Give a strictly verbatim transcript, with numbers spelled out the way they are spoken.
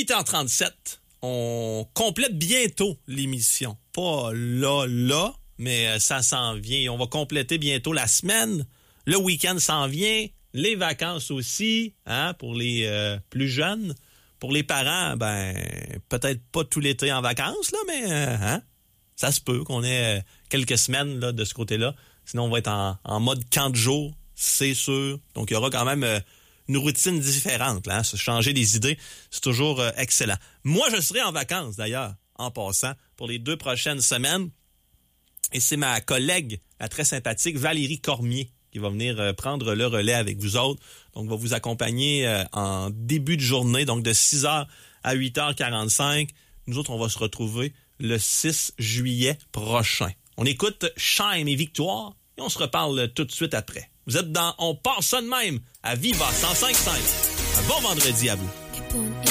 huit heures trente-sept, on complète bientôt l'émission. Pas là, là, mais ça s'en vient. On va compléter bientôt la semaine. Le week-end s'en vient. Les vacances aussi, hein, pour les euh, plus jeunes. Pour les parents, ben peut-être pas tout l'été en vacances, là, mais euh, hein, ça se peut qu'on ait euh, quelques semaines là, de ce côté-là. Sinon, on va être en, en mode camp de jour, c'est sûr. Donc, il y aura quand même euh, une routine différente. Là, hein? Se changer les idées, c'est toujours euh, excellent. Moi, je serai en vacances, d'ailleurs, en passant, pour les deux prochaines semaines. Et c'est ma collègue, la très sympathique Valérie Cormier, qui va venir euh, prendre le relais avec vous autres. Donc, va vous accompagner euh, en début de journée, donc de six heures à huit heures quarante-cinq. Nous autres, on va se retrouver le six juillet prochain. On écoute Shine et Victoire et on se reparle tout de suite après. Vous êtes dans On part ça de même à Viva cent cinq virgule cinq. Un bon vendredi à vous.